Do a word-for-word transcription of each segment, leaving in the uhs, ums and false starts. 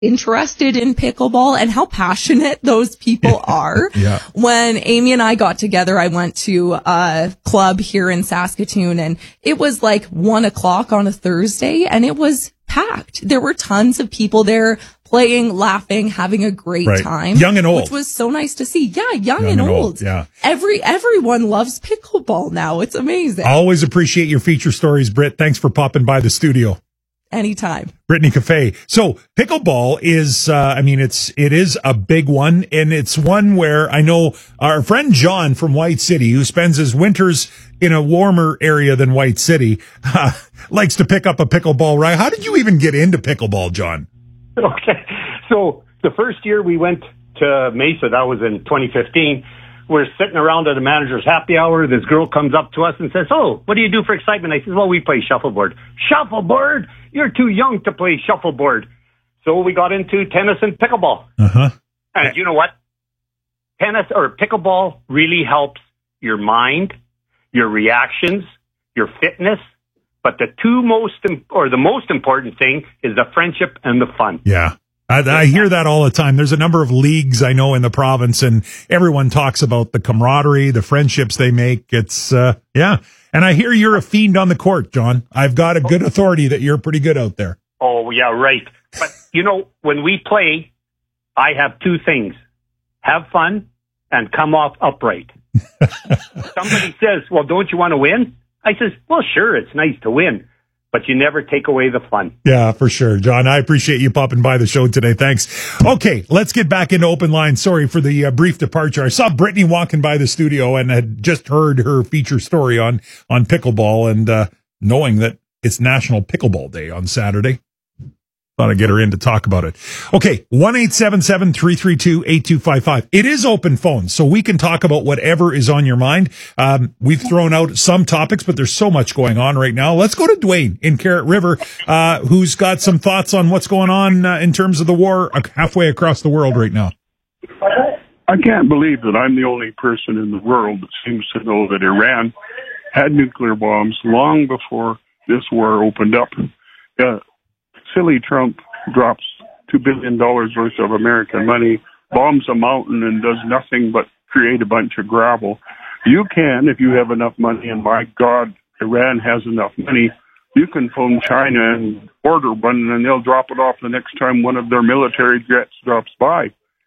interested in pickleball and how passionate those people are. Yeah. When Amy and I got together, I went to a club here in Saskatoon, and it was like one o'clock on a Thursday, and it was packed. There were tons of people there playing, laughing, having a great right. time. Young and old. Which was so nice to see. Yeah, young, young and, and old. old. Yeah. Every, everyone loves pickleball now. It's amazing. I always appreciate your feature stories, Britt. Thanks for popping by the studio. Anytime. Brittany Cafe. So pickleball is, uh, I mean, it's, it is a big one, and it's one where I know our friend John from White City, who spends his winters in a warmer area than White City, uh, likes to pick up a pickleball, right? How did you even get into pickleball, John? Okay. So the first year we went to Mesa, that was in twenty fifteen, we're sitting around at a manager's happy hour. This girl comes up to us and says, "Oh, what do you do for excitement?" I said, "Well, we play shuffleboard." "Shuffleboard? You're too young to play shuffleboard." So we got into tennis and pickleball. Uh-huh. And you know what? Tennis or pickleball really helps your mind, your reactions, your fitness. But the two most, or the most important thing is the friendship and the fun. Yeah. I, I hear that all the time. There's a number of leagues I know in the province, and everyone talks about the camaraderie, the friendships they make. It's, uh, yeah. And I hear you're a fiend on the court, John. I've got a good authority that you're pretty good out there. Oh, yeah, right. But, you know, when we play, I have two things. Have fun and come off upright. Somebody says, "Well, don't you want to win?" I says, "Well, sure, it's nice to win, but you never take away the fun." Yeah, for sure. John, I appreciate you popping by the show today. Thanks. Okay, let's get back into open line. Sorry for the uh, brief departure. I saw Brittany walking by the studio and had just heard her feature story on, on pickleball, and uh, knowing that it's National Pickleball Day on Saturday, thought I'd get her in to talk about it. Okay, one eight seven seven, three three two, eight two five five. It is open phone, so we can talk about whatever is on your mind. Um, we've thrown out some topics, but there's so much going on right now. Let's go to Dwayne in Carrot River, uh, who's got some thoughts on what's going on uh, in terms of the war uh, halfway across the world right now. I can't believe that I'm the only person in the world that seems to know that Iran had nuclear bombs long before this war opened up. Uh, Silly Trump drops two billion dollars worth of American money, bombs a mountain, and does nothing but create a bunch of gravel. You can, if you have enough money, and my God, Iran has enough money, you can phone China and order one, and they'll drop it off the next time one of their military jets drops by.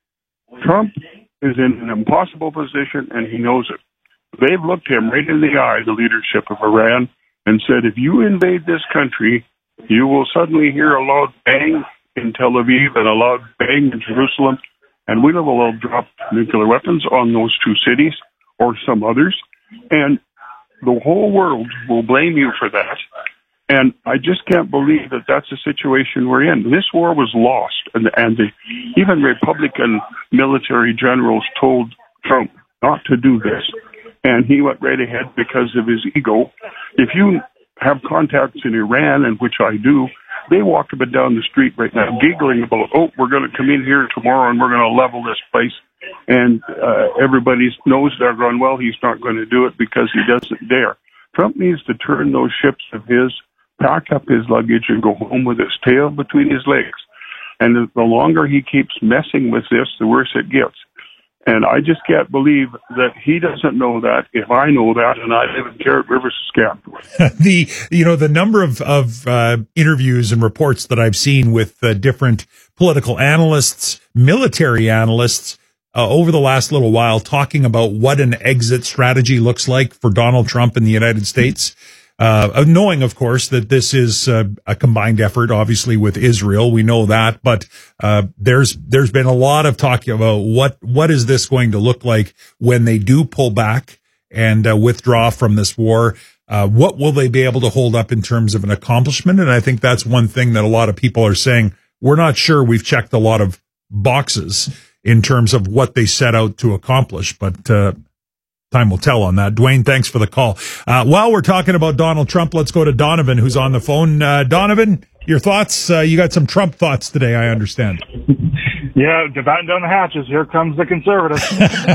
Trump is in an impossible position, and he knows it. They've looked him right in the eye, the leadership of Iran, and said, if you invade this country, you will suddenly hear a loud bang in Tel Aviv and a loud bang in Jerusalem, and we will drop nuclear weapons on those two cities or some others, and the whole world will blame you for that. And I just can't believe that that's the situation we're in. This war was lost, and, and the, even Republican military generals told Trump not to do this, and he went right ahead because of his ego. If you have contacts in Iran, and which I do, they walk up and down the street right now giggling about, oh, we're going to come in here tomorrow and we're going to level this place. And uh, everybody knows they're going, well, he's not going to do it because he doesn't dare. Trump needs to turn those ships of his, pack up his luggage, and go home with his tail between his legs. And the longer he keeps messing with this, the worse it gets. And I just can't believe that he doesn't know that, if I know that, and I live in Carrot River, Saskatchewan. the, you know, the number of, of, uh, interviews and reports that I've seen with, uh, different political analysts, military analysts, uh, over the last little while talking about what an exit strategy looks like for Donald Trump in the United States. Uh, knowing, of course, that this is uh, a combined effort, obviously, with Israel. We know that, but uh, there's there's been a lot of talk about what what is this going to look like when they do pull back and uh, withdraw from this war. Uh, what will they be able to hold up in terms of an accomplishment? And I think that's one thing that a lot of people are saying. We're not sure we've checked a lot of boxes in terms of what they set out to accomplish, but uh time will tell on that. Dwayne, thanks for the call. Uh, while we're talking about Donald Trump, let's go to Donovan, who's on the phone. Uh, Donovan, your thoughts? Uh, you got some Trump thoughts today, I understand. Yeah, batten down the hatches. Here comes the conservatives.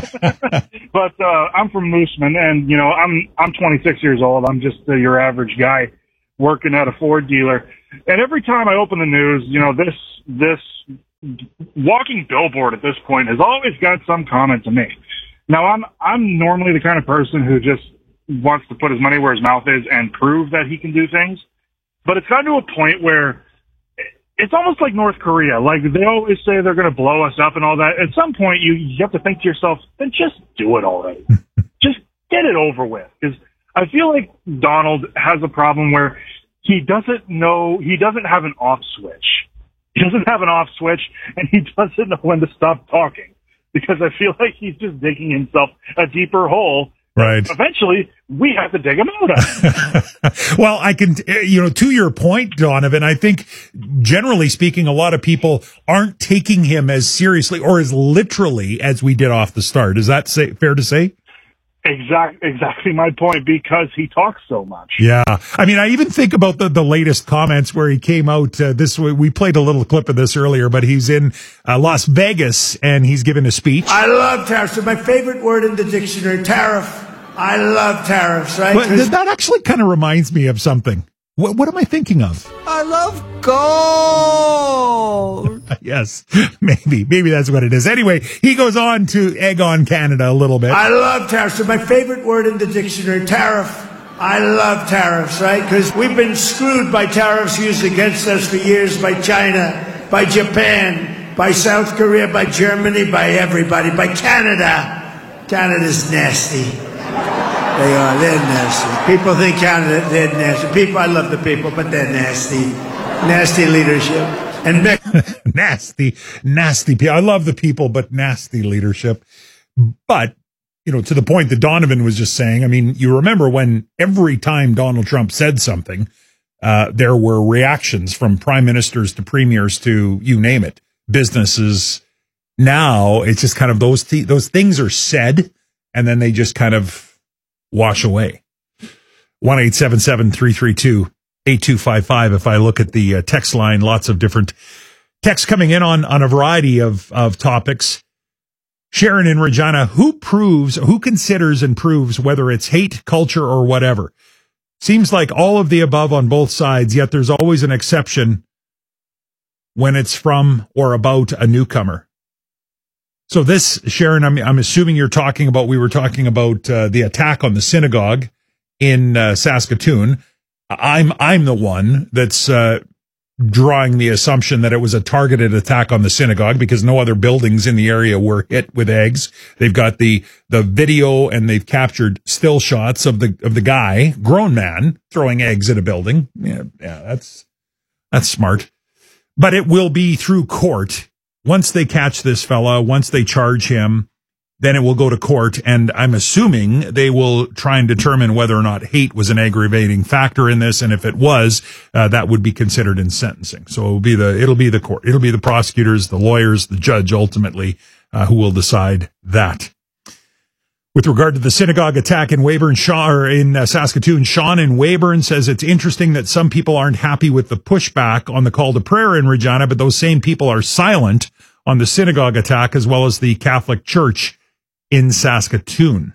But uh, I'm from Mooseman, and you know I'm I'm twenty-six years old. I'm just uh, your average guy working at a Ford dealer. And every time I open the news, you know this this walking billboard at this point has always got some comment to make. Now, I'm I'm normally the kind of person who just wants to put his money where his mouth is and prove that he can do things. But it's gotten to a point where it's almost like North Korea. Like, they always say they're going to blow us up and all that. At some point, you, you have to think to yourself, then just do it already. Just get it over with. Because I feel like Donald has a problem where he doesn't know, he doesn't have an off switch. He doesn't have an off switch, and he doesn't know when to stop talking. Because I feel like he's just digging himself a deeper hole. Right. Eventually, we have to dig him out of. Well, I can, you know, to your point, Donovan, I think generally speaking, a lot of people aren't taking him as seriously or as literally as we did off the start. Is that say, fair to say? Exact, exactly my point, because he talks so much. Yeah. I mean, I even think about the, the latest comments where he came out uh, this way. We played a little clip of this earlier, but he's in uh, Las Vegas and he's giving a speech. I love tariffs. They're my favorite word in the dictionary, tariff. I love tariffs, right? But th- that actually kind of reminds me of something. What, what am I thinking of? I love gold. Yes, maybe. Maybe that's what it is. Anyway, he goes on to egg on Canada a little bit. I love tariffs. They're my favorite word in the dictionary, tariff. I love tariffs, right? Because we've been screwed by tariffs used against us for years by China, by Japan, by South Korea, by Germany, by everybody, by Canada. Canada's nasty. They are. They're nasty. People think Canada, they're nasty. People, I love the people, but they're nasty. Nasty leadership. And me- nasty, nasty people. I love the people, but nasty leadership. But, you know, to the point that Donovan was just saying, I mean, you remember when every time Donald Trump said something, uh, there were reactions from prime ministers to premiers to you name it, businesses. Now it's just kind of those, th- those things are said and then they just kind of wash away. one eight seven seven, three three two, eight two five five. If I look at the uh, text line, lots of different texts coming in on, on a variety of, of topics. Sharon in Regina, who proves, who considers and proves whether it's hate, culture, or whatever? Seems like all of the above on both sides, yet there's always an exception when it's from or about a newcomer. So this, Sharon, I'm, I'm assuming you're talking about, we were talking about uh, the attack on the synagogue in uh, Saskatoon. I'm, I'm the one that's uh, drawing the assumption that it was a targeted attack on the synagogue because no other buildings in the area were hit with eggs. They've got the, the video and they've captured still shots of the, of the guy, grown man, throwing eggs at a building. Yeah, yeah, that's, that's smart. But it will be through court. Once they catch this fella, once they charge him, then it will go to court. And I'm assuming they will try and determine whether or not hate was an aggravating factor in this. And if it was, uh, that would be considered in sentencing. So it'll be the, it'll be the court. It'll be the prosecutors, the lawyers, the judge ultimately, uh, who will decide that. With regard to the synagogue attack in Weyburn, Shaw, or in uh, Saskatoon, Sean in Weyburn says it's interesting that some people aren't happy with the pushback on the call to prayer in Regina, but those same people are silent on the synagogue attack as well as the Catholic Church in Saskatoon.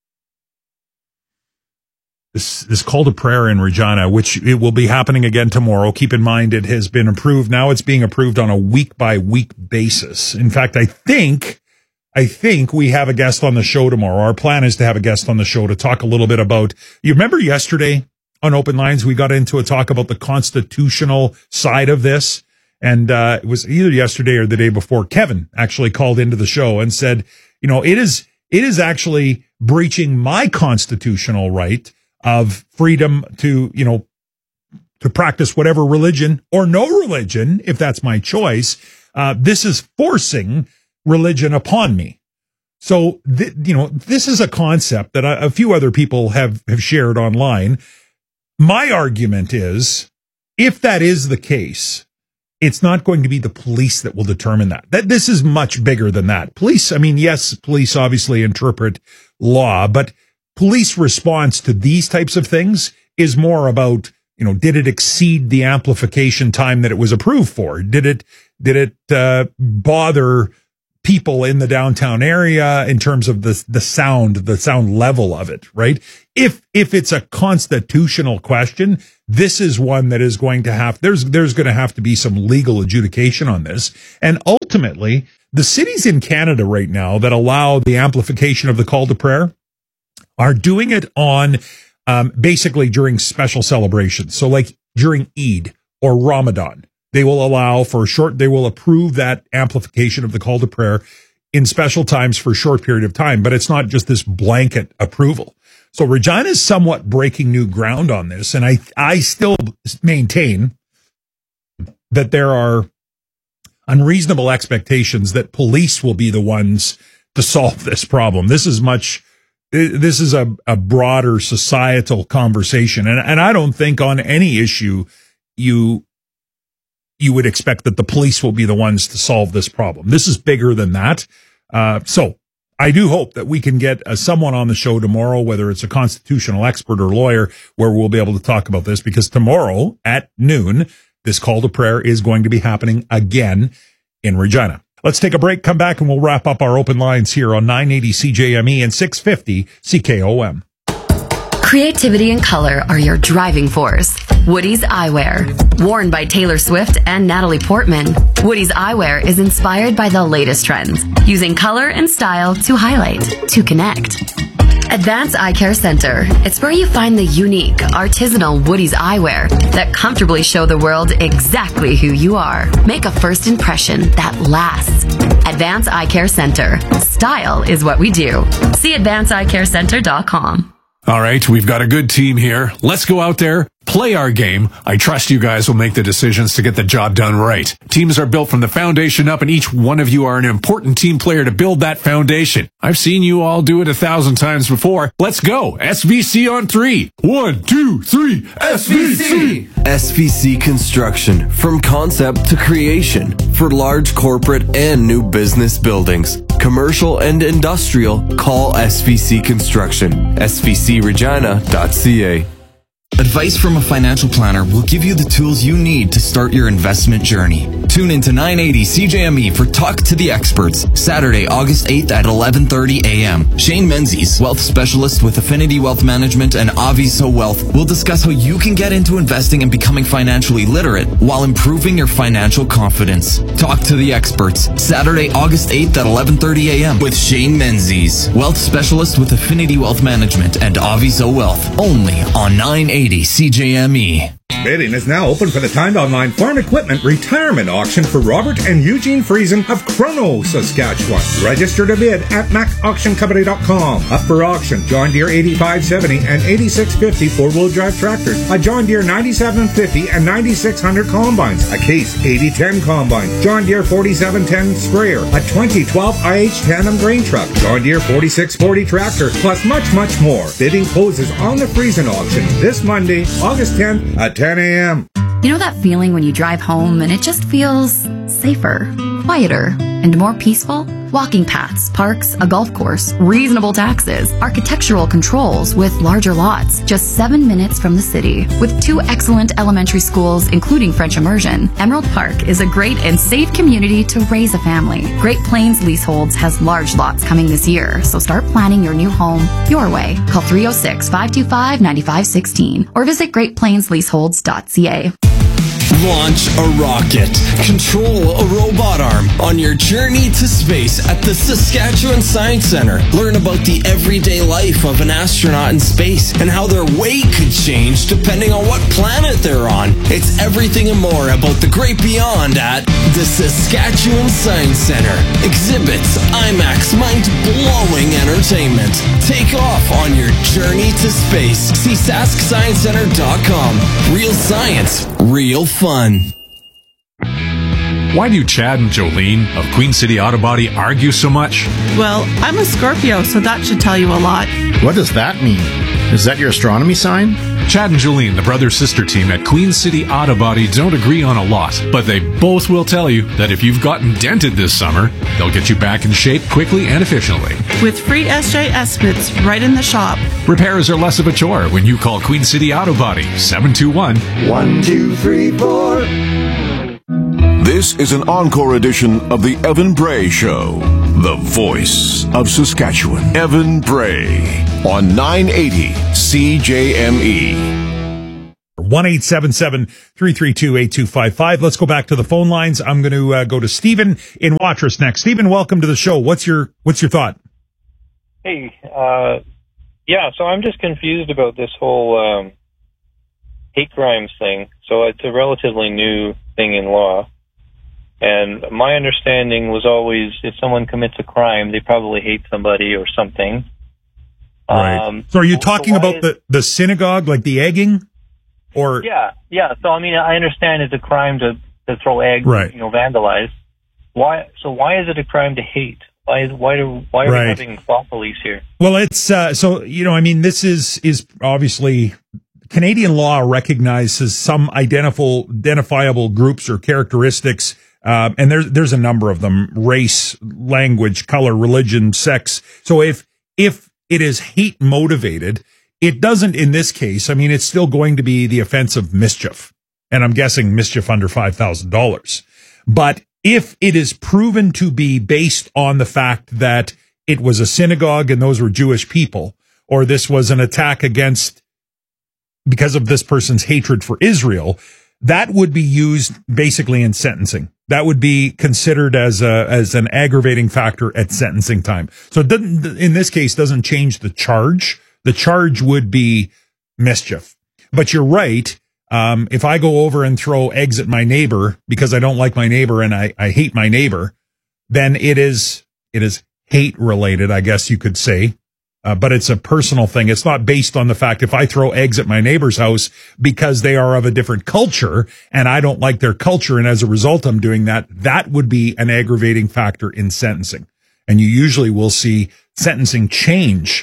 This, this call to prayer in Regina, which it will be happening again tomorrow. Keep in mind, it has been approved. Now it's being approved on a week by week basis. In fact, I think I think we have a guest on the show tomorrow. Our plan is to have a guest on the show to talk a little bit about, you remember yesterday on Open Lines, we got into a talk about the constitutional side of this. And, uh, it was either yesterday or the day before. Kevin actually called into the show and said, you know, it is, it is actually breaching my constitutional right of freedom to, you know, to practice whatever religion or no religion, if that's my choice. Uh, this is forcing religion upon me. So, th- you know, this is a concept that a, a few other people have, have shared online. My argument is, if that is the case, it's not going to be the police that will determine that. That this is much bigger than that. Police, I mean, yes, police obviously interpret law, but police response to these types of things is more about, you know, did it exceed the amplification time that it was approved for? Did it, did it, uh, bother people in the downtown area in terms of the the sound, the sound level of it, right? If if it's a constitutional question, this is one that is going to have there's there's going to have to be some legal adjudication on this. And ultimately, the cities in Canada right now that allow the amplification of the call to prayer are doing it on um, basically during special celebrations. So like during Eid or Ramadan, they will allow for a short, they will approve that amplification of the call to prayer in special times for a short period of time, but it's not just this blanket approval. So Regina is somewhat breaking new ground on this. And I, I still maintain that there are unreasonable expectations that police will be the ones to solve this problem. This is much, this is a, a broader societal conversation. And, and I don't think on any issue you, you would expect that the police will be the ones to solve this problem. This is bigger than that. Uh, so I do hope that we can get uh, someone on the show tomorrow, whether it's a constitutional expert or lawyer, where we'll be able to talk about this, because tomorrow at noon, this call to prayer is going to be happening again in Regina. Let's take a break, come back, and we'll wrap up our open lines here on nine eighty C J M E and six fifty C K O M. Creativity and color are your driving force. Woody's Eyewear. Worn by Taylor Swift and Natalie Portman, Woody's Eyewear is inspired by the latest trends, using color and style to highlight, to connect. Advanced Eye Care Center. It's where you find the unique, artisanal Woody's Eyewear that comfortably show the world exactly who you are. Make a first impression that lasts. Advanced Eye Care Center. Style is what we do. See advanced eye care center dot com. All right, we've got a good team here. Let's go out there, play our game. I trust you guys will make the decisions to get the job done right. Teams are built from the foundation up, and each one of you are an important team player to build that foundation. I've seen you all do it a thousand times before. Let's go. S V C on three. One, two, three. S V C. S V C Construction. From concept to creation. For large corporate and new business buildings. Commercial and industrial, call S V C Construction. S V C regina dot C A. Advice from a financial planner will give you the tools you need to start your investment journey. Tune into nine eighty C J M E for Talk to the Experts, Saturday, August eighth at eleven thirty a.m. Shane Menzies, wealth specialist with Affinity Wealth Management and Aviso Wealth, will discuss how you can get into investing and becoming financially literate while improving your financial confidence. Talk to the Experts, Saturday, August eighth at eleven thirty a.m. with Shane Menzies, wealth specialist with Affinity Wealth Management and Aviso Wealth, only on nine eighty C J M E. Bidding is now open for the timed online farm equipment retirement auction for Robert and Eugene Friesen of Chrono, Saskatchewan. Register to bid at mac auction company dot com. Up for auction, John Deere eighty-five seventy and eighty-six fifty four-wheel drive tractors, a John Deere ninety-seven fifty and ninety-six hundred combines, a Case eighty ten combine, John Deere forty-seven ten sprayer, a twenty twelve I H tandem grain truck, John Deere forty-six forty tractor, plus much, much more. Bidding closes on the Friesen auction this Monday, August tenth at ten a.m. You know that feeling when you drive home and it just feels safer, quieter, and more peaceful? Walking paths, parks, a golf course, reasonable taxes, architectural controls with larger lots, just seven minutes from the city. With two excellent elementary schools, including French immersion, Emerald Park is a great and safe community to raise a family. Great Plains Leaseholds has large lots coming this year, so start planning your new home your way. Call three oh six, five two five, nine five one six or visit great plains leaseholds dot c a. Launch a rocket. Control a robot arm on your journey to space at the Saskatchewan Science Centre. Learn about the everyday life of an astronaut in space and how their weight could change depending on what planet they're on. It's everything and more about the great beyond at the Saskatchewan Science Centre. Exhibits, IMAX, mind-blowing entertainment. Take off on your journey to space. See sask science center dot com. Real science, real fun. Why do Chad and Jolene of Queen City Auto Body argue so much? Well, I'm a Scorpio, so that should tell you a lot. What does that mean? Is that your astronomy sign? Chad and Jolene, the brother-sister team at Queen City Auto Body, don't agree on a lot, but they both will tell you that if you've gotten dented this summer, they'll get you back in shape quickly and efficiently. With free S J estimates right in the shop. Repairs are less of a chore when you call Queen City Auto Body, seven two one, one two three four. This is an encore edition of the Evan Bray Show, the voice of Saskatchewan. Evan Bray on nine eighty C J M E. one eight seven seven, three three two, eight two five five. Let's go back to the phone lines. I'm going to uh, go to Stephen in Watrous next. Stephen, welcome to the show. What's your what's your thought? Hey, uh, yeah, so I'm just confused about this whole um, hate crimes thing. So it's a relatively new thing in law. And my understanding was always if someone commits a crime, they probably hate somebody or something. Right. Um, so are you talking so about is, the, the synagogue, like the egging? Or Yeah, yeah. So, I mean, I understand it's a crime to, to throw eggs, right. you know, vandalize. Why? So why is it a crime to hate? Why is why do why are Right. we having thought police here? Well, it's uh, so you know, I mean, this is is obviously Canadian law recognizes some identifiable identifiable groups or characteristics, uh, and there's there's a number of them: race, language, color, religion, sex. So if if it is hate motivated, it doesn't in this case. I mean, it's still going to be the offense of mischief, and I'm guessing mischief under five thousand dollars, but if it is proven to be based on the fact that it was a synagogue and those were Jewish people, or this was an attack against, because of this person's hatred for Israel, that would be used basically in sentencing. That would be considered as a, as an aggravating factor at sentencing time. So it doesn't, in this case, doesn't change the charge. The charge would be mischief. But you're right. Um, if I go over and throw eggs at my neighbor because I don't like my neighbor and I, I hate my neighbor, then it is, it is hate related, I guess you could say. Uh, but it's a personal thing. It's not based on the fact if I throw eggs at my neighbor's house because they are of a different culture and I don't like their culture. And as a result, I'm doing that. That would be an aggravating factor in sentencing. And you usually will see sentencing change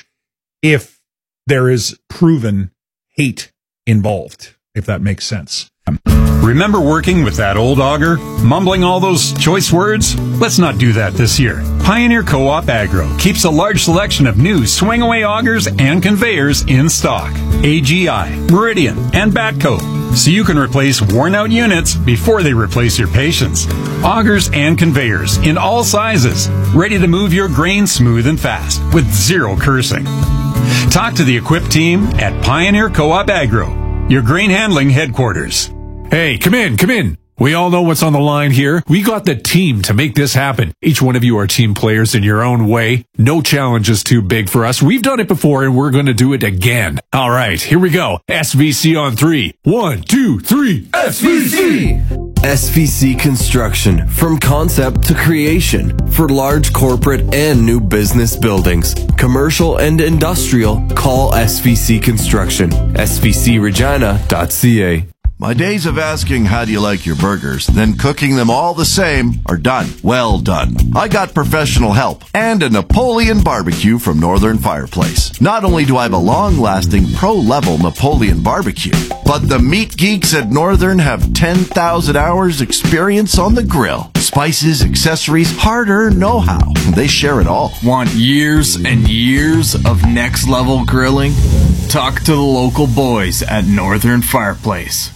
if there is proven hate involved, if that makes sense. Remember working with that old auger? Mumbling all those choice words? Let's not do that this year. Pioneer Co-op Agro keeps a large selection of new swing-away augers and conveyors in stock. A G I, Meridian, and Batco. So you can replace worn-out units before they replace your patience. Augers and conveyors in all sizes. Ready to move your grain smooth and fast with zero cursing. Talk to the equipped team at Pioneer Co-op Agro, your grain handling headquarters. Hey, come in, come in. We all know what's on the line here. We got the team to make this happen. Each one of you are team players in your own way. No challenge is too big for us. We've done it before and we're going to do it again. All right, here we go. S V C on three. One, two, three. S V C! S V C Construction, from concept to creation, for large corporate and new business buildings, commercial and industrial, call S V C Construction. S V C regina dot C A. My days of asking how do you like your burgers, then cooking them all the same, are done. Well done. I got professional help and a Napoleon barbecue from Northern Fireplace. Not only do I have a long-lasting pro-level Napoleon barbecue, but the meat geeks at Northern have ten thousand hours experience on the grill. Spices, accessories, hard-earned know-how. They share it all. Want years and years of next-level grilling? Talk to the local boys at Northern Fireplace.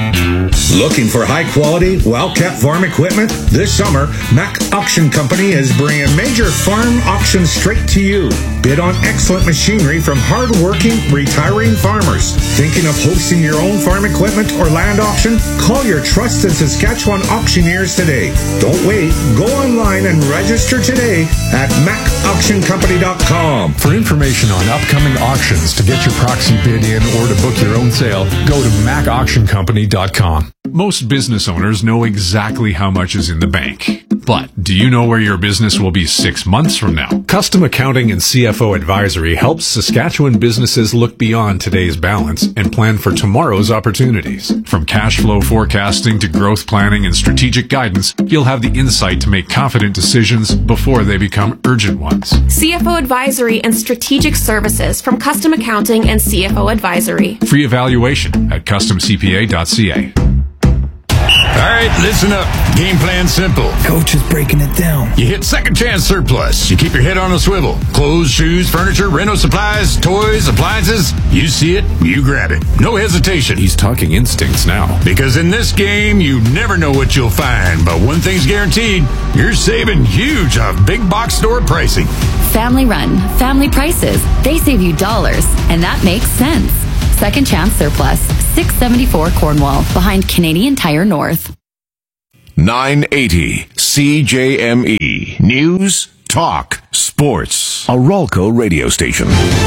Looking for high-quality, well-kept farm equipment? This summer, Mac Auction Company is bringing major farm auctions straight to you. Bid on excellent machinery from hard-working, retiring farmers. Thinking of hosting your own farm equipment or land auction? Call your trusted Saskatchewan auctioneers today. Don't wait. Go online and register today at mac auction company dot com. For information on upcoming auctions, to get your proxy bid in, or to book your own sale, go to mac auction company dot com. Most business owners know exactly how much is in the bank. But do you know where your business will be six months from now? Custom Accounting and C F O Advisory helps Saskatchewan businesses look beyond today's balance and plan for tomorrow's opportunities. From cash flow forecasting to growth planning and strategic guidance, you'll have the insight to make confident decisions before they become urgent ones. C F O Advisory and Strategic Services from Custom Accounting and C F O Advisory. Free evaluation at custom c p a dot c a. All right, listen up. Game plan simple. Coach is breaking it down. You hit Second Chance Surplus. You keep your head on a swivel. Clothes, shoes, furniture, rental supplies, toys, appliances. You see it, you grab it. No hesitation. He's talking instincts now. Because in this game, you never know what you'll find. But one thing's guaranteed, you're saving huge off big box store pricing. Family run, family prices. They save you dollars, and that makes sense. Second Chance Surplus, six seventy-four Cornwall, behind Canadian Tire North. nine eighty C J M E. News, talk, sports. A Rolco radio station.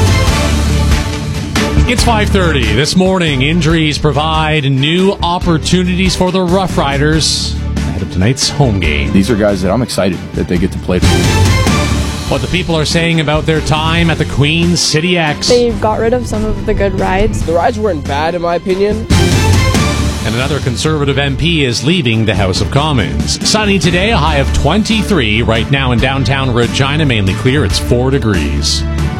It's five thirty. This morning, injuries provide new opportunities for the Rough Riders ahead of tonight's home game. These are guys that I'm excited that they get to play. What the people are saying about their time at the Queen City X. They got rid of some of the good rides. The rides weren't bad, in my opinion. And another Conservative M P is leaving the House of Commons. Sunny today, a high of twenty-three. Right now in downtown Regina, mainly clear. It's four degrees.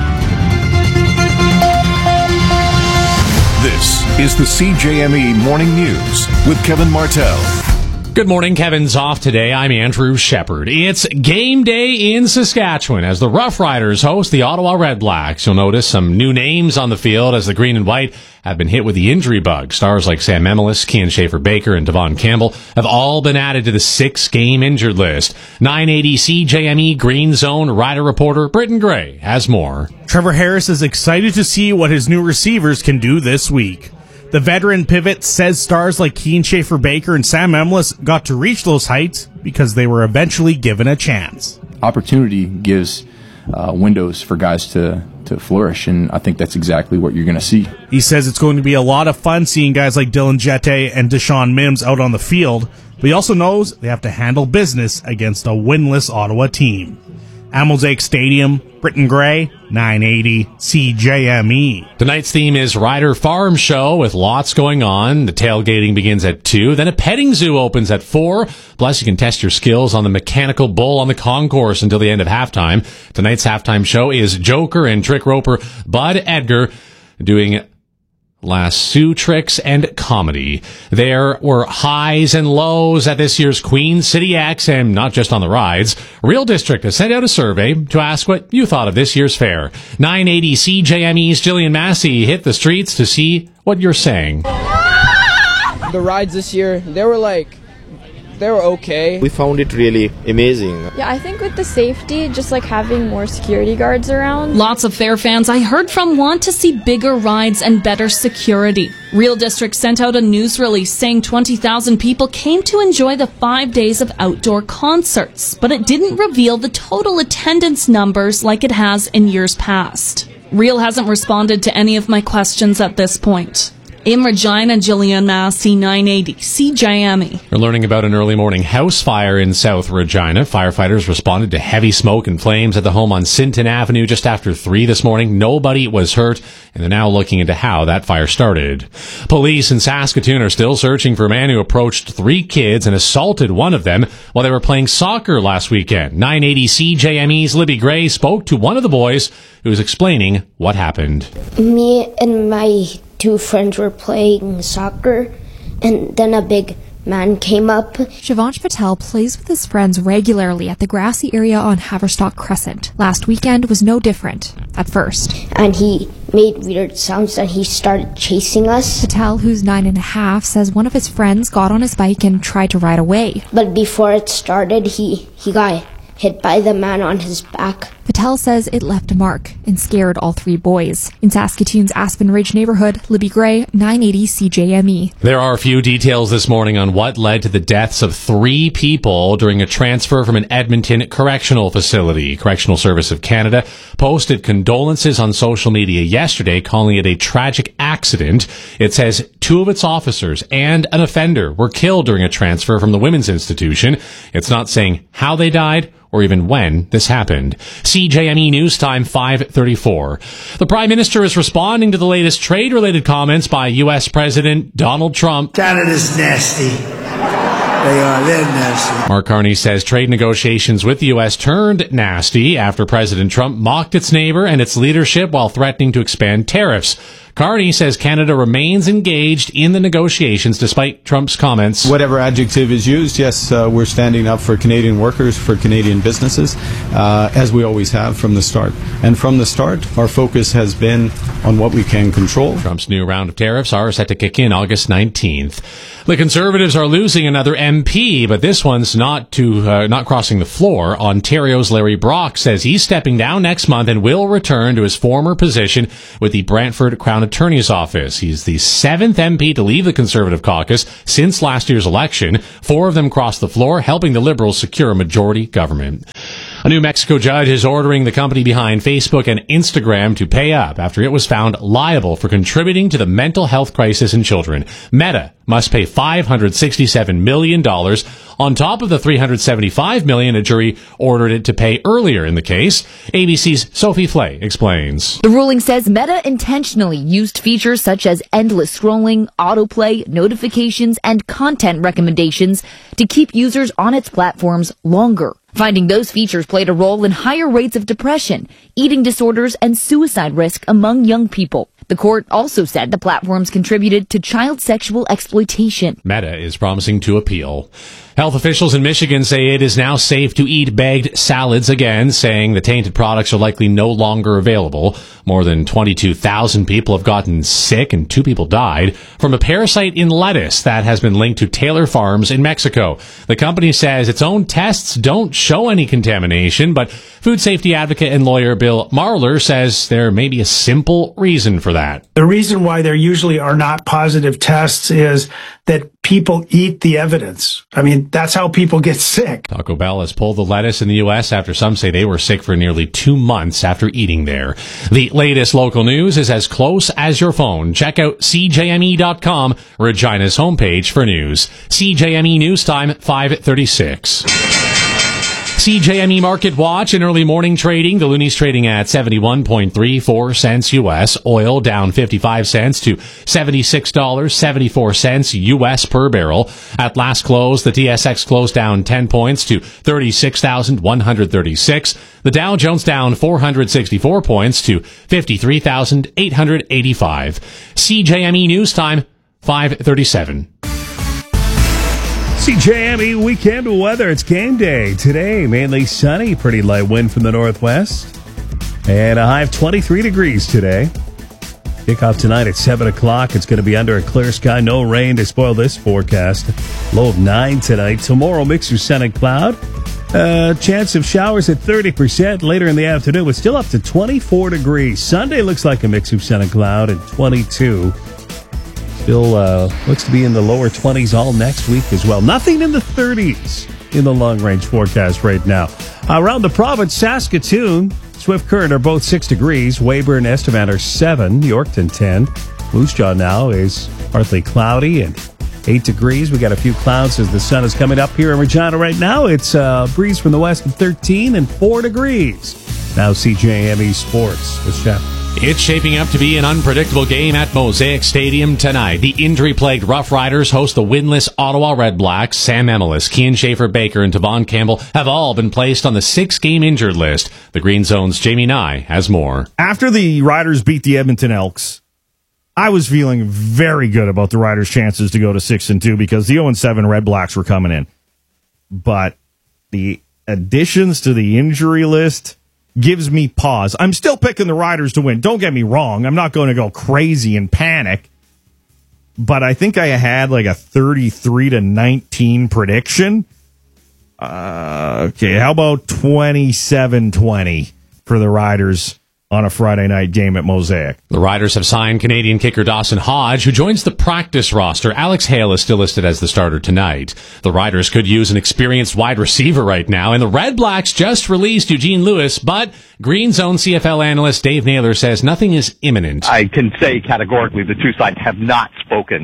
This is the C J M E Morning News with Kevin Martell. Good morning. Kevin's off today. I'm Andrew Shepard. It's game day in Saskatchewan as the Rough Riders host the Ottawa Red Blacks. You'll notice some new names on the field as the green and white have been hit with the injury bug. Stars like Sam Memelis, Kian Schaefer-Baker, and Devon Campbell have all been added to the six-game injured list. nine eighty C J M E Green Zone Rider reporter Britton Gray has more. Trevor Harris is excited to see what his new receivers can do this week. The veteran pivot says stars like Kian Schaefer-Baker and Sam Memelis got to reach those heights because they were eventually given a chance. Opportunity gives uh, windows for guys to, to flourish, and I think that's exactly what you're going to see. He says it's going to be a lot of fun seeing guys like Dylan Jette and Deshaun Mims out on the field, but he also knows they have to handle business against a winless Ottawa team. At Mosaic Stadium, Britton Gray, nine eighty C J M E. Tonight's theme is Rider Farm Show with lots going on. The tailgating begins at two. Then a petting zoo opens at four. Plus, you can test your skills on the mechanical bull on the concourse until the end of halftime. Tonight's halftime show is Joker and trick roper Bud Edgar doing lasso tricks and comedy. There were highs and lows at this year's Queen City X, and not just on the rides. Real District has sent out a survey to ask what you thought of this year's fair. nine eighty C J M E's Jillian Massey hit the streets to see what you're saying. The rides this year, they were like, they were okay. We found it really amazing. Yeah, I think with the safety, just like having more security guards around. Lots of fair fans I heard from want to see bigger rides and better security. Real District sent out a news release saying twenty thousand people came to enjoy the five days of outdoor concerts, but it didn't reveal the total attendance numbers like it has in years past. Real hasn't responded to any of my questions at this point. In Regina, Jillian Massey, nine eighty C J M E. We're learning about an early morning house fire in South Regina. Firefighters responded to heavy smoke and flames at the home on Sinton Avenue just after three this morning. Nobody was hurt, and they're now looking into how that fire started. Police in Saskatoon are still searching for a man who approached three kids and assaulted one of them while they were playing soccer last weekend. nine eighty C J M E's Libby Gray spoke to one of the boys who was explaining what happened. Me and my two friends were playing soccer, and then a big man came up. Shivansh Patel plays with his friends regularly at the grassy area on Haverstock Crescent. Last weekend was no different, at first. And he made weird sounds and he started chasing us. Patel, who's nine and a half, says one of his friends got on his bike and tried to ride away. But before it started, he, he got hit by the man on his back. Patel says it left a mark and scared all three boys. In Saskatoon's Aspen Ridge neighborhood, Libby Gray, nine eighty C J M E. There are a few details this morning on what led to the deaths of three people during a transfer from an Edmonton correctional facility. Correctional Service of Canada posted condolences on social media yesterday, calling it a tragic accident. It says two of its officers and an offender were killed during a transfer from the women's institution. It's not saying how they died or even when this happened. C J M E News Time, five thirty-four. The Prime Minister is responding to the latest trade-related comments by U S President Donald Trump. Canada's nasty. They are. They're nasty. Mark Carney says trade negotiations with the U S turned nasty after President Trump mocked its neighbor and its leadership while threatening to expand tariffs. Carney says Canada remains engaged in the negotiations despite Trump's comments. Whatever adjective is used, yes, uh, we're standing up for Canadian workers, for Canadian businesses, uh, as we always have from the start. And from the start, our focus has been on what we can control. Trump's new round of tariffs are set to kick in August nineteenth. The Conservatives are losing another M P, but this one's not to uh, not crossing the floor. Ontario's Larry Brock says he's stepping down next month and will return to his former position with the Brantford Crown Attorney's Office. He's the seventh M P to leave the Conservative caucus since last year's election. Four of them crossed the floor, helping the Liberals secure a majority government. A New Mexico judge is ordering the company behind Facebook and Instagram to pay up after it was found liable for contributing to the mental health crisis in children. Meta must pay five hundred sixty-seven million dollars on top of the three hundred seventy-five million dollars a jury ordered it to pay earlier in the case. A B C's Sophie Flay explains. The ruling says Meta intentionally used features such as endless scrolling, autoplay, notifications, and content recommendations to keep users on its platforms longer. Finding those features played a role in higher rates of depression, eating disorders, and suicide risk among young people. The court also said the platforms contributed to child sexual exploitation. Meta is promising to appeal. Health officials in Michigan say it is now safe to eat bagged salads again, saying the tainted products are likely no longer available. More than twenty-two thousand people have gotten sick and two people died from a parasite in lettuce that has been linked to Taylor Farms in Mexico. The company says its own tests don't show any contamination, but food safety advocate and lawyer Bill Marler says there may be a simple reason for that. The reason why there usually are not positive tests is that people eat the evidence. I mean, that's how people get sick. Taco Bell has pulled the lettuce in the U S after some say they were sick for nearly two months after eating there. The latest local news is as close as your phone. Check out C J M E dot com, Regina's homepage for news. C J M E News Time, five thirty-six. C J M E Market Watch in early morning trading. The Looney's trading at seventy-one point three four cents U S. Oil down fifty-five cents to seventy-six dollars and seventy-four cents U S per barrel. At last close, the T S X closed down ten points to thirty-six thousand one hundred thirty-six. The Dow Jones down four hundred sixty-four points to fifty-three thousand eight hundred eighty-five. C J M E News Time, five thirty-seven. C J M E weekend weather. It's game day today. Mainly sunny, pretty light wind from the northwest. And a high of twenty-three degrees today. Kickoff tonight at seven o'clock. It's going to be under a clear sky. No rain to spoil this forecast. Low of nine tonight. Tomorrow, mix of sun and cloud. Uh, chance of showers at thirty percent later in the afternoon, but still up to twenty-four degrees. Sunday looks like a mix of sun and cloud at twenty-two. Still uh, looks to be in the lower twenties all next week as well. Nothing in the thirties in the long-range forecast right now. Around the province, Saskatoon, Swift Current are both six degrees. Weyburn and Estevan are seven. Yorkton, ten. Moose Jaw now is partly cloudy and eight degrees. We got a few clouds as the sun is coming up here in Regina right now. It's a uh, breeze from the west at thirteen and four degrees. Now C J M E Sports with Jeff. It's shaping up to be an unpredictable game at Mosaic Stadium tonight. The injury-plagued Rough Riders host the winless Ottawa Redblacks. Sam Emelis, Kean Schaefer-Baker, and Tavon Campbell have all been placed on the six-game injured list. The Green Zone's Jamie Nye has more. After the Riders beat the Edmonton Elks, I was feeling very good about the Riders' chances to go to six and two because the oh and seven Redblacks were coming in. But the additions to the injury list gives me pause. I'm still picking the Riders to win. Don't get me wrong. I'm not going to go crazy and panic. But I think I had like a thirty-three to nineteen prediction. Uh, okay, how about twenty-seven twenty for the Riders on a Friday night game at Mosaic? The Riders have signed Canadian kicker Dawson Hodge, who joins the practice roster. Alex Hale is still listed as the starter tonight. The Riders could use an experienced wide receiver right now, and the Red Blacks just released Eugene Lewis, but Green Zone C F L analyst Dave Naylor says nothing is imminent. I can say categorically the two sides have not spoken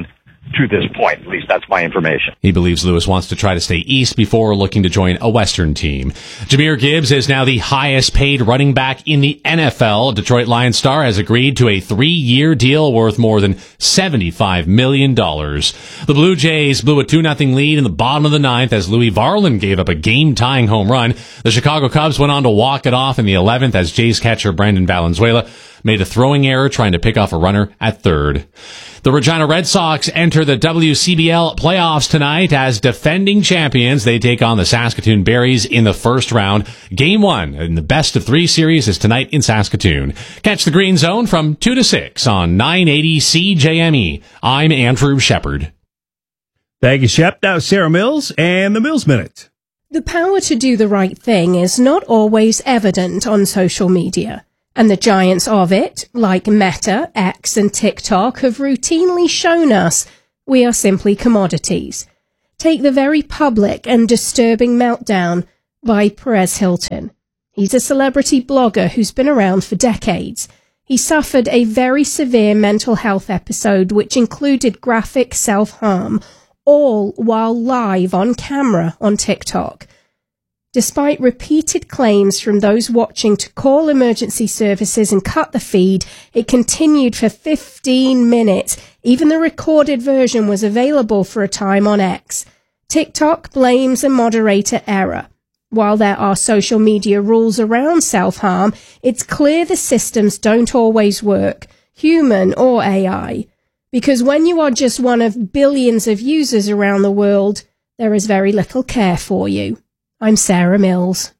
to this point. At least that's my information. He believes Lewis wants to try to stay east before looking to join a Western team. Jahmyr Gibbs is now the highest paid running back in the N F L. Detroit Lions star has agreed to a three-year deal worth more than seventy-five million dollars. The Blue Jays blew a two nothing lead in the bottom of the ninth as Louis Varland gave up a game-tying home run. The Chicago Cubs went on to walk it off in the eleventh as Jays catcher Brandon Valenzuela made a throwing error trying to pick off a runner at third. The Regina Red Sox enter the W C B L playoffs tonight as defending champions. They take on the Saskatoon Berries in the first round. Game one in the best of three series is tonight in Saskatoon. Catch the Green Zone from two to six on nine eighty C J M E. I'm Andrew Shepard. Thank you, Shep. Now Sarah Mills and the Mills Minute. The power to do the right thing is not always evident on social media. And the giants of it, like Meta, X, and TikTok, have routinely shown us we are simply commodities. Take the very public and disturbing meltdown by Perez Hilton. He's a celebrity blogger who's been around for decades. He suffered a very severe mental health episode which included graphic self-harm, all while live on camera on TikTok. Despite repeated claims from those watching to call emergency services and cut the feed, it continued for fifteen minutes. Even the recorded version was available for a time on X. TikTok blames a moderator error. While there are social media rules around self-harm, it's clear the systems don't always work, human or A I. Because when you are just one of billions of users around the world, there is very little care for you. I'm Sarah Mills.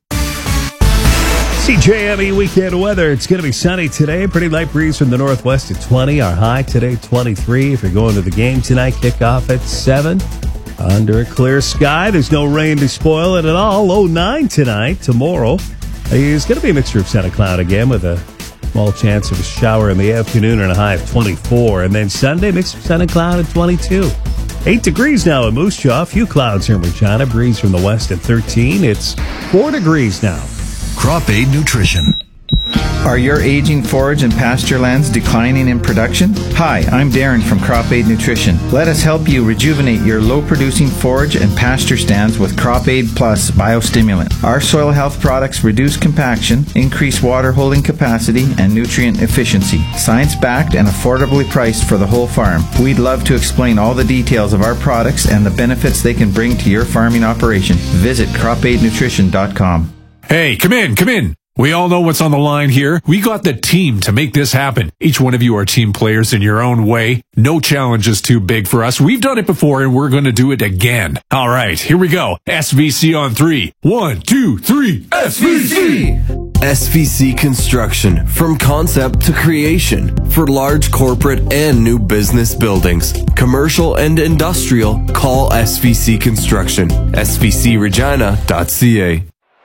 C J M E weekend weather. It's going to be sunny today. Pretty light breeze from the northwest at twenty. Our high today, twenty-three. If you're going to the game tonight, kickoff at seven. Under a clear sky. There's no rain to spoil it at all. Low nine tonight. Tomorrow is going to be a mixture of sun and cloud again with a small chance of a shower in the afternoon and a high of twenty-four. And then Sunday, mixture of sun and cloud at twenty-two. Eight degrees now in Moose Jaw. A few clouds here in Regina. Breeze from the west at thirteen. It's four degrees now. Crop Aid Nutrition. Are your aging forage and pasture lands declining in production? Hi, I'm Darren from Crop Aid Nutrition. Let us help you rejuvenate your low-producing forage and pasture stands with Crop Aid Plus Biostimulant. Our soil health products reduce compaction, increase water holding capacity, and nutrient efficiency. Science-backed and affordably priced for the whole farm. We'd love to explain all the details of our products and the benefits they can bring to your farming operation. Visit crop aid nutrition dot com. Hey, come in, come in. We all know what's on the line here. We got the team to make this happen. Each one of you are team players in your own way. No challenge is too big for us. We've done it before and we're going to do it again. All right, here we go. S V C on three. One, two, three. S V C! S V C Construction. From concept to creation. For large corporate and new business buildings. Commercial and industrial. Call S V C Construction. S V C regina dot c a.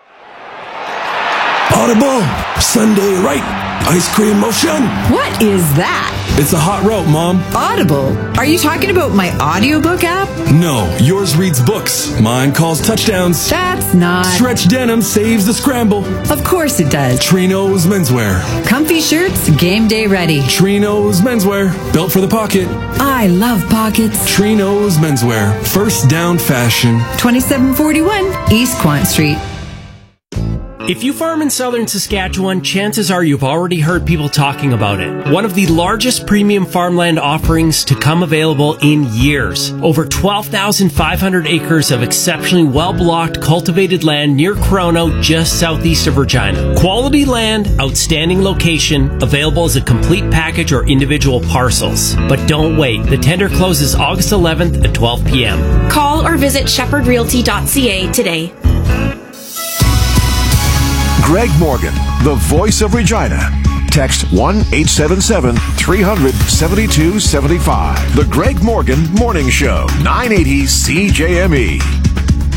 Audible, Sunday right, ice cream motion. What is that? It's a hot route, Mom. Audible? Are you talking about my audiobook app? No, yours reads books. Mine calls touchdowns. That's not. Stretch denim saves the scramble. Of course it does. Trino's menswear. Comfy shirts, game day ready. Trino's menswear, built for the pocket. I love pockets. Trino's menswear, first down fashion. twenty-seven forty-one East Quant Street. If you farm in southern Saskatchewan, chances are you've already heard people talking about it. One of the largest premium farmland offerings to come available in years. Over twelve thousand five hundred acres of exceptionally well-blocked cultivated land near Corono, just southeast of Regina. Quality land, outstanding location, available as a complete package or individual parcels. But don't wait. The tender closes August eleventh at twelve p.m. Call or visit shepherd realty dot c a today. Greg Morgan, the voice of Regina. Text one eight seven seven, three hundred, seventy-two seventy-five. The Greg Morgan Morning Show, nine eighty C J M E.